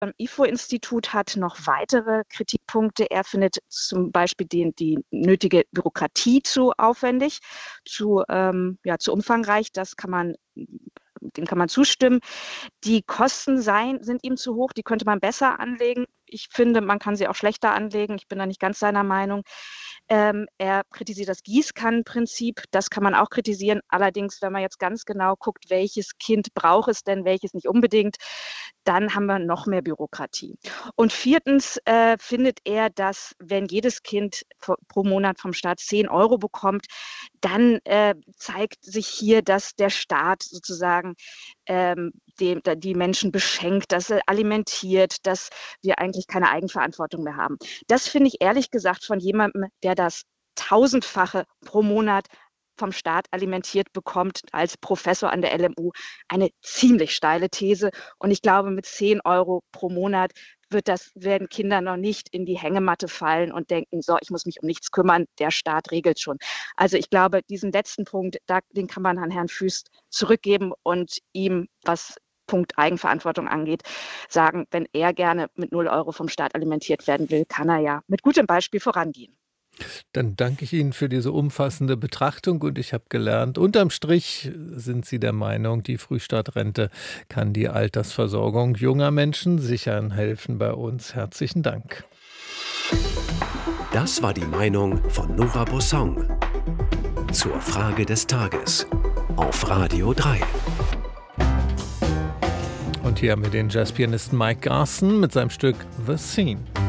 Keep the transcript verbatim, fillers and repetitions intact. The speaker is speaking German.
Ähm, I F O-Institut hat noch weitere Kritikpunkte. Er findet zum Beispiel den, die nötige Bürokratie zu aufwendig, zu, ähm, ja, zu umfangreich. Das kann man, dem kann man zustimmen. Die Kosten seien, sind ihm zu hoch, die könnte man besser anlegen. Ich finde, man kann sie auch schlechter anlegen. Ich bin da nicht ganz seiner Meinung. Ähm, er kritisiert das Gießkannenprinzip. Das kann man auch kritisieren. Allerdings, wenn man jetzt ganz genau guckt, welches Kind braucht es denn, welches nicht unbedingt, dann haben wir noch mehr Bürokratie. Und viertens äh, findet er, dass wenn jedes Kind pro Monat vom Staat zehn Euro bekommt, dann äh, zeigt sich hier, dass der Staat sozusagen ähm, die, die Menschen beschenkt, dass er alimentiert, dass wir eigentlich keine Eigenverantwortung mehr haben. Das finde ich ehrlich gesagt von jemandem, der das tausendfache pro Monat vom Staat alimentiert bekommt, als Professor an der L M U, eine ziemlich steile These. Und ich glaube, mit zehn Euro pro Monat wird das, werden Kinder noch nicht in die Hängematte fallen und denken, so, ich muss mich um nichts kümmern, der Staat regelt schon. Also ich glaube, diesen letzten Punkt, da, den kann man an Herrn Füst zurückgeben und ihm, was Punkt Eigenverantwortung angeht, sagen, wenn er gerne mit null Euro vom Staat alimentiert werden will, kann er ja mit gutem Beispiel vorangehen. Dann danke ich Ihnen für diese umfassende Betrachtung und ich habe gelernt, unterm Strich sind Sie der Meinung, die Frühstartrente kann die Altersversorgung junger Menschen sichern. Helfen bei uns. Herzlichen Dank. Das war die Meinung von Nora Bossong zur Frage des Tages auf Radio drei. Und hier haben wir den Jazzpianisten Mike Garson mit seinem Stück The Scene.